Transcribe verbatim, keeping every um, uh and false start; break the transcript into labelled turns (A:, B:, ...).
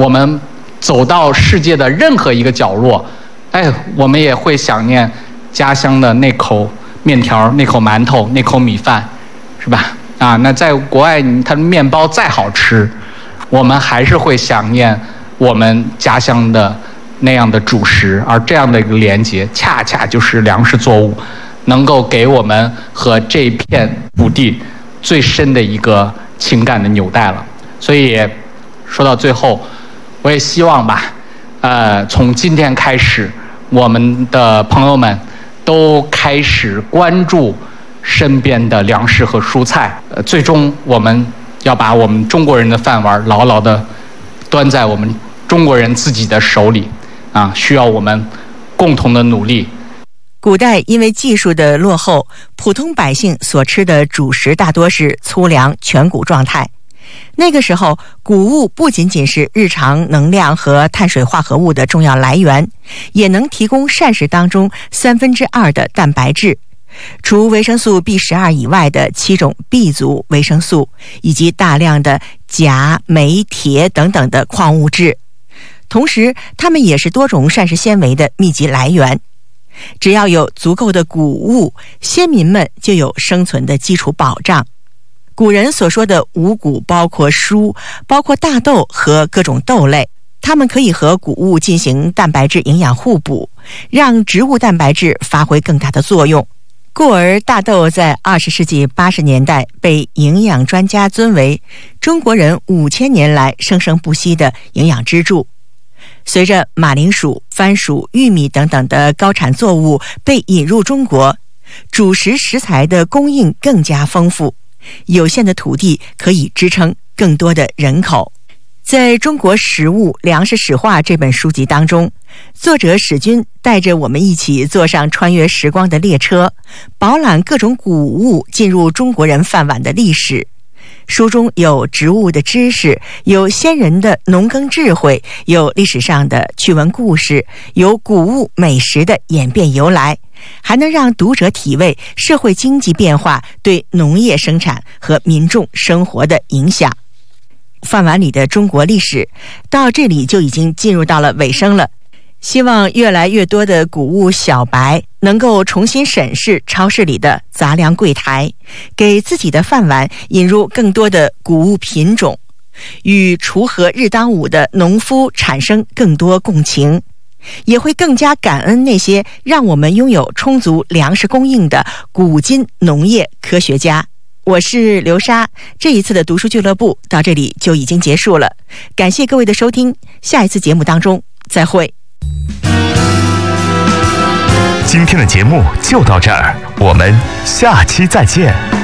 A: 我们走到世界的任何一个角落，哎，我们也会想念家乡的那口面条、那口馒头、那口米饭，是吧？啊，那在国外，它的面包再好吃，我们还是会想念我们家乡的那样的主食，而这样的一个连结，恰恰就是粮食作物能够给我们和这片土地最深的一个情感的纽带了。所以说到最后，我也希望吧，呃，从今天开始，我们的朋友们都开始关注身边的粮食和蔬菜，呃，最终我们要把我们中国人的饭碗牢牢地端在我们中国人自己的手里，啊，需要我们共同的努力。
B: 古代因为技术的落后，普通百姓所吃的主食大多是粗粮全谷状态。那个时候，谷物不仅仅是日常能量和碳水化合物的重要来源，也能提供膳食当中三分之二的蛋白质。除维生素 B 十二 以外的七种 B 族维生素，以及大量的钾、镁、铁等等的矿物质。同时，它们也是多种膳食纤维的密集来源。只要有足够的谷物，先民们就有生存的基础保障。古人所说的五谷包括蔬，包括大豆和各种豆类，它们可以和谷物进行蛋白质营养互补，让植物蛋白质发挥更大的作用。故而大豆在二十世纪八十年代被营养专家尊为中国人五千年来生生不息的营养支柱。随着马铃薯、番薯、玉米等等的高产作物被引入中国，主食食材的供应更加丰富，有限的土地可以支撑更多的人口。在中国食物粮食史话这本书籍当中，作者史军带着我们一起坐上穿越时光的列车，饱览各种谷物进入中国人饭碗的历史。书中有植物的知识，有先人的农耕智慧，有历史上的趣闻故事，有谷物美食的演变由来，还能让读者体味社会经济变化对农业生产和民众生活的影响。饭碗里的中国历史到这里就已经进入到了尾声了。希望越来越多的谷物小白能够重新审视超市里的杂粮柜台，给自己的饭碗引入更多的谷物品种，与锄禾日当午的农夫产生更多共情，也会更加感恩那些让我们拥有充足粮食供应的古今农业科学家。我是刘莎，这一次的读书俱乐部到这里就已经结束了，感谢各位的收听，下一次节目当中再会。
C: 今天的节目就到这儿，我们下期再见。